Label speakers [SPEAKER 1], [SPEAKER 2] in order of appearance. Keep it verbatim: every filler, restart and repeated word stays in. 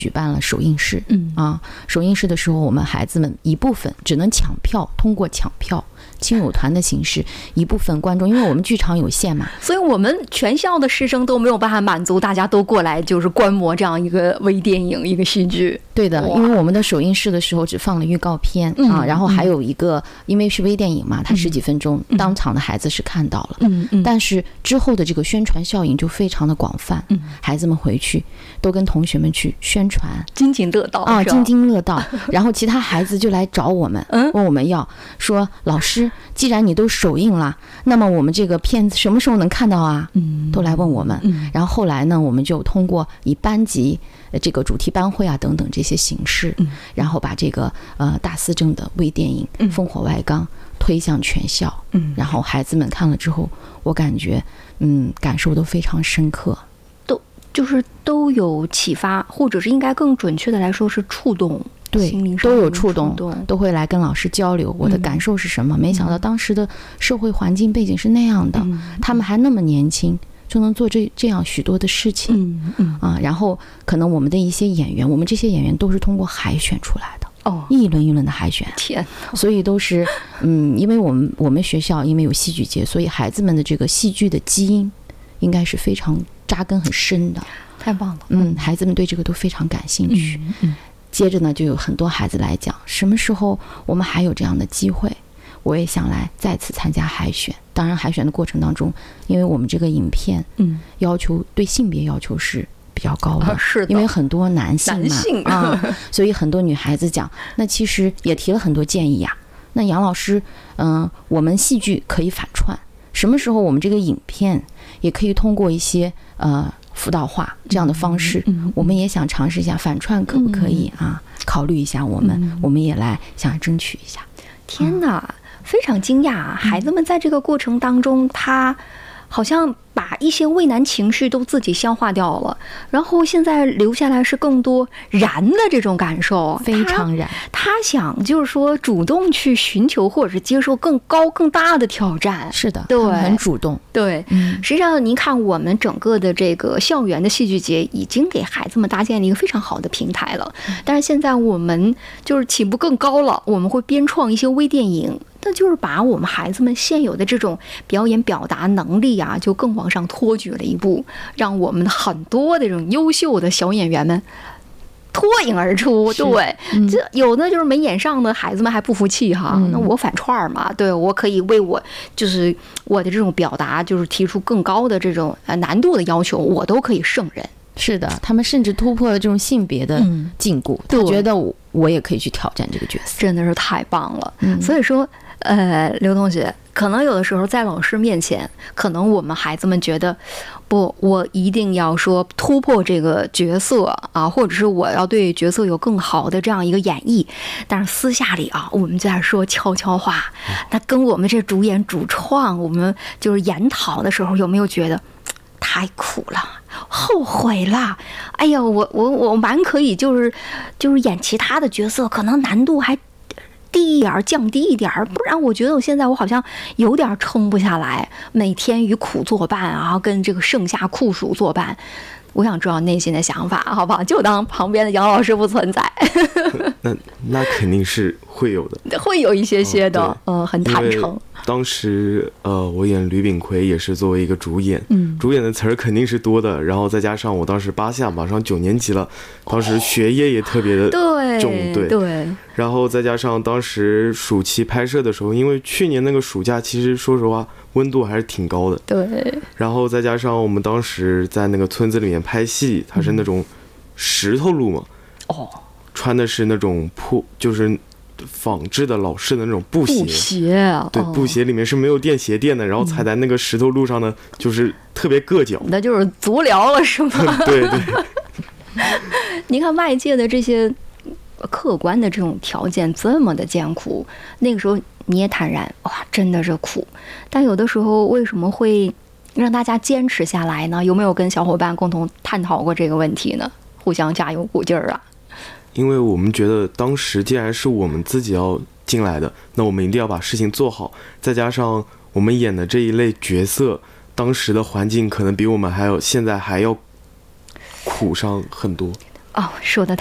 [SPEAKER 1] 举办了首映式，
[SPEAKER 2] 嗯
[SPEAKER 1] 啊，首映式的时候，我们孩子们一部分只能抢票，通过抢票亲友团的形式，一部分观众，因为我们剧场有限嘛，
[SPEAKER 2] 所以我们全校的师生都没有办法满足大家都过来就是观摩这样一个微电影一个戏剧。
[SPEAKER 1] 对的，因为我们的首映式的时候只放了预告片、嗯、啊，然后还有一个、嗯、因为是微电影嘛，它十几分钟、嗯、当场的孩子是看到了，嗯嗯，但是之后的这个宣传效应就非常的广泛，嗯，孩子们回去都跟同学们去宣传，
[SPEAKER 2] 津津乐道
[SPEAKER 1] 啊，津津乐道。然后其他孩子就来找我们，嗯，问我们要说老师，既然你都首映了，那么我们这个片子什么时候能看到啊？嗯，都来问我们。嗯，然后后来呢，我们就通过以班级这个主题班会啊等等这些形式，嗯，然后把这个呃大思政的微电影《烽火外纲》推向全校，嗯，然后孩子们看了之后，我感觉嗯感受都非常深刻。
[SPEAKER 2] 就是都有启发，或者是应该更准确的来说是触动，
[SPEAKER 1] 对，
[SPEAKER 2] 心灵上
[SPEAKER 1] 都有触动，
[SPEAKER 2] 触动
[SPEAKER 1] 都会来跟老师交流我的感受是什么、嗯、没想到当时的社会环境背景是那样的、嗯、他们还那么年轻就能做这这样许多的事情、嗯嗯、啊，然后可能我们的一些演员，我们这些演员都是通过海选出来的哦，一轮一轮的海选，
[SPEAKER 2] 天，
[SPEAKER 1] 所以都是嗯，因为我们我们学校因为有戏剧节，所以孩子们的这个戏剧的基因应该是非常扎根很深的，
[SPEAKER 2] 太棒了。
[SPEAKER 1] 嗯，孩子们对这个都非常感兴趣。嗯嗯、接着呢，就有很多孩子来讲，什么时候我们还有这样的机会，我也想来再次参加海选。当然，海选的过程当中，因为我们这个影片，嗯，要求对性别要求是比较高的，
[SPEAKER 2] 啊、是的，
[SPEAKER 1] 因为很多男性嘛，
[SPEAKER 2] 男性
[SPEAKER 1] 啊，所以很多女孩子讲，那其实也提了很多建议呀、啊。那杨老师，嗯、呃，我们戏剧可以反串，什么时候我们这个影片也可以通过一些呃辅导化这样的方式、嗯嗯、我们也想尝试一下反串可不可以、嗯、啊？考虑一下我们、嗯、我们也来想争取一下。
[SPEAKER 2] 天哪、嗯、非常惊讶、啊、孩子们在这个过程当中他好像把一些畏难情绪都自己消化掉了，然后现在留下来是更多燃的这种感受，
[SPEAKER 1] 非常燃。
[SPEAKER 2] 他, 他想就是说主动去寻求或者是接受更高更大的挑战。
[SPEAKER 1] 是的，
[SPEAKER 2] 对，
[SPEAKER 1] 很主动。
[SPEAKER 2] 对、嗯，实际上您看我们整个的这个校园的戏剧节已经给孩子们搭建了一个非常好的平台了，嗯、但是现在我们就是起步更高了，我们会编创一些微电影。那就是把我们孩子们现有的这种表演表达能力啊，就更往上托举了一步，让我们很多的这种优秀的小演员们脱颖而出。对、嗯，这有的就是没演上的孩子们还不服气哈、嗯，那我反串嘛，对，我可以为我就是我的这种表达，就是提出更高的这种呃难度的要求，我都可以胜任。
[SPEAKER 1] 是的，他们甚至突破了这种性别的禁锢，他、嗯、觉得我我也可以去挑战这个角色，
[SPEAKER 2] 真的是太棒了。嗯、所以说。呃，刘同学，可能有的时候在老师面前，可能我们孩子们觉得，不，我一定要说突破这个角色啊，或者是我要对角色有更好的这样一个演绎。但是私下里啊，我们在说悄悄话。那跟我们这主演主创，我们就是研讨的时候，有没有觉得太苦了？后悔了，哎呀，我我我蛮可以，就是就是演其他的角色，可能难度还低一点，降低一点，不然我觉得我现在我好像有点撑不下来，每天与苦作伴啊，跟这个盛夏酷暑作伴。我想知道内心的想法，好不好？就当旁边的杨老师不存在。
[SPEAKER 3] 那那肯定是会有的，
[SPEAKER 2] 会有一些些的，嗯、呃，很坦诚。
[SPEAKER 3] 当时呃，我演吕炳奎也是作为一个主演，嗯，主演的词儿肯定是多的，然后再加上我当时八下马上九年级了，当时学业也特别的重，
[SPEAKER 2] 对
[SPEAKER 3] 对
[SPEAKER 2] 对，
[SPEAKER 3] 然后再加上当时暑期拍摄的时候，因为去年那个暑假其实说实话温度还是挺高的，
[SPEAKER 2] 对，
[SPEAKER 3] 然后再加上我们当时在那个村子里面拍戏，它是那种石头路嘛，
[SPEAKER 2] 哦、嗯，
[SPEAKER 3] 穿的是那种破就是仿制的老式的那种布鞋，
[SPEAKER 2] 布鞋，
[SPEAKER 3] 对，布鞋里面是没有垫鞋垫的，然后踩在那个石头路上呢，就是特别硌脚，
[SPEAKER 2] 那就是足疗了，是吗？
[SPEAKER 3] 对对。
[SPEAKER 2] 您看外界的这些客观的这种条件这么的艰苦，那个时候你也坦然，哇，真的是苦。但有的时候为什么会让大家坚持下来呢？有没有跟小伙伴共同探讨过这个问题呢？互相加油鼓劲儿啊！
[SPEAKER 3] 因为我们觉得当时既然是我们自己要进来的，那我们一定要把事情做好，再加上我们演的这一类角色，当时的环境可能比我们还有现在还要苦上很多。
[SPEAKER 2] 哦，说的